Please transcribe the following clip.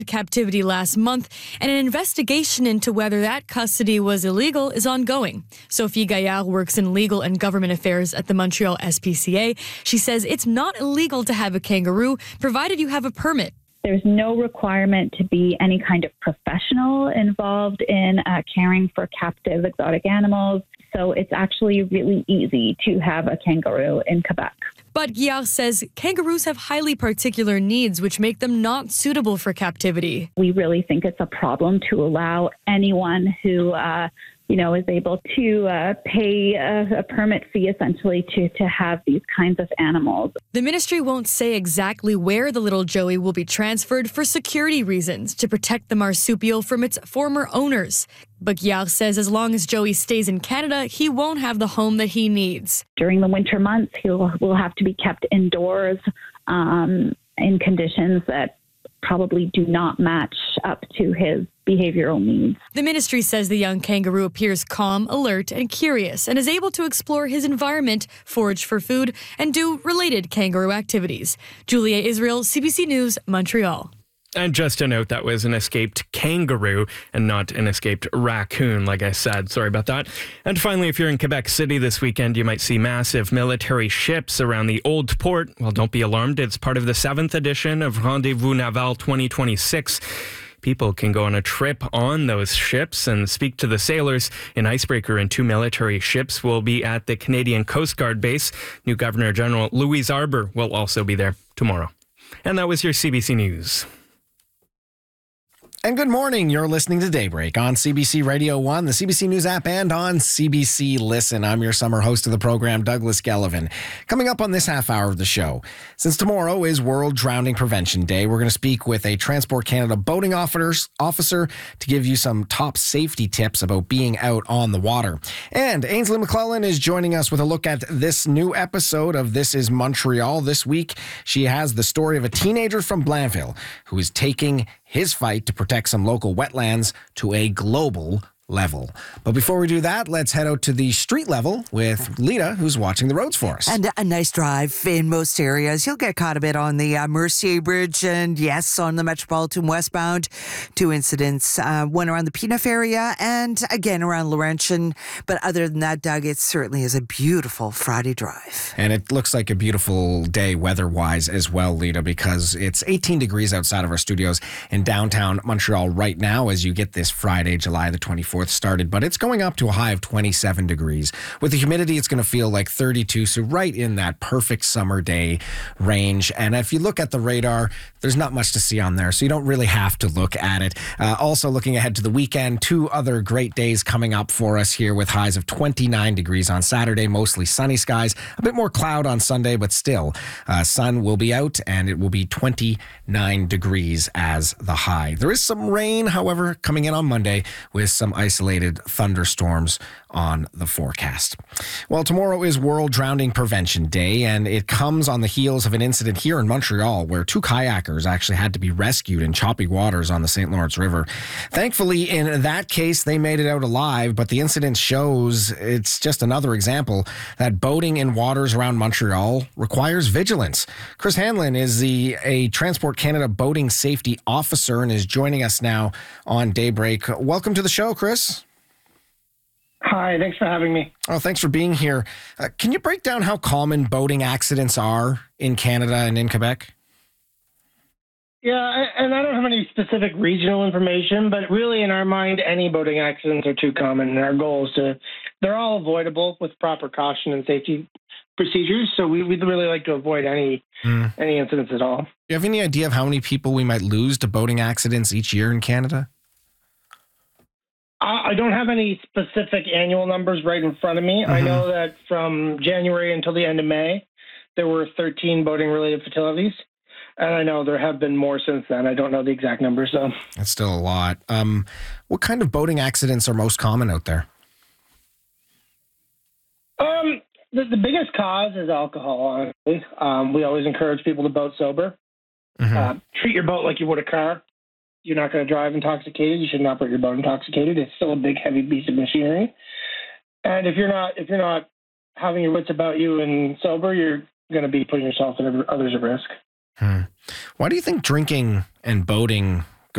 captivity last month, and an investigation into whether that custody was illegal is ongoing. Sophie Gaillard works in legal and government affairs at the Montreal SPCA. She says it's not illegal to have a kangaroo, provided you have a permit. There's no requirement to be any kind of professional involved in caring for captive exotic animals. So it's actually really easy to have a kangaroo in Quebec. But Gaillard says kangaroos have highly particular needs, which make them not suitable for captivity. We really think it's a problem to allow anyone who is able to pay a permit fee, essentially, to have these kinds of animals. The ministry won't say exactly where the little Joey will be transferred for security reasons, to protect the marsupial from its former owners. But Gaillard says as long as Joey stays in Canada, he won't have the home that he needs. During the winter months, he will have to be kept indoors in conditions that probably do not match up to his behavioral needs. The ministry says the young kangaroo appears calm, alert, and curious, and is able to explore his environment, forage for food, and do related kangaroo activities. Julia Israel, CBC News, Montreal. And just to note, that was an escaped kangaroo and not an escaped raccoon, like I said. Sorry about that. And finally, if you're in Quebec City this weekend, you might see massive military ships around the Old Port. Well, don't be alarmed. It's part of the 7th edition of Rendezvous Naval 2026. People can go on a trip on those ships and speak to the sailors. An icebreaker and 2 military ships will be at the Canadian Coast Guard base. New Governor General Louise Arbour will also be there tomorrow. And that was your CBC News. And good morning. You're listening to Daybreak on CBC Radio 1, the CBC News app, and on CBC Listen. I'm your summer host of the program, Douglas Gellivan. Coming up on this half hour of the show, since tomorrow is World Drowning Prevention Day, we're going to speak with a Transport Canada boating officer to give you some top safety tips about being out on the water. And Ainsley McClellan is joining us with a look at this new episode of This is Montreal. This week, she has the story of a teenager from Blainville who is taking his fight to protect some local wetlands to a global level. But before we do that, let's head out to the street level with Lita, who's watching the roads for us. And a nice drive in most areas. You'll get caught a bit on the Mercier Bridge and, yes, on the Metropolitan westbound. 2 incidents, one around the Penif area and again around Laurentian. But other than that, Doug, it certainly is a beautiful Friday drive. And it looks like a beautiful day weather-wise as well, Lita, because it's 18 degrees outside of our studios in downtown Montreal right now as you get this Friday, July the 24th started, but it's going up to a high of 27 degrees. With the humidity, it's going to feel like 32, so right in that perfect summer day range. And if you look at the radar, there's not much to see on there, so you don't really have to look at it. Also looking ahead to the weekend, 2 other great days coming up for us here with highs of 29 degrees on Saturday, mostly sunny skies, a bit more cloud on Sunday, but still sun will be out and it will be 29 degrees as the high. There is some rain, however, coming in on Monday with some isolated thunderstorms on the forecast. Well, tomorrow is World Drowning Prevention Day, and it comes on the heels of an incident here in Montreal where 2 kayakers actually had to be rescued in choppy waters on the St. Lawrence River. Thankfully, in that case, they made it out alive, but the incident shows it's just another example that boating in waters around Montreal requires vigilance. Chris Hanlon is a Transport Canada boating safety officer and is joining us now on Daybreak. Welcome to the show, Chris. Hi, thanks for having me. Oh, thanks for being here. Can you break down how common boating accidents are in Canada and in Quebec? Yeah, and I don't have any specific regional information, but really in our mind, any boating accidents are too common. And our goal is they're all avoidable with proper caution and safety procedures. So we'd really like to avoid any incidents at all. Do you have any idea of how many people we might lose to boating accidents each year in Canada? I don't have any specific annual numbers right in front of me. I know that from January until the end of May, there were 13 boating-related fatalities. And I know there have been more since then. I don't know the exact numbers, though. That's still a lot. What kind of boating accidents are most common out there? The biggest cause is alcohol, honestly. We always encourage people to boat sober. Treat your boat like you would a car. You're not going to drive intoxicated. You shouldn't operate your boat intoxicated. It's still a big, heavy piece of machinery. And if you're not having your wits about you and sober, you're going to be putting yourself and others at risk. Why do you think drinking and boating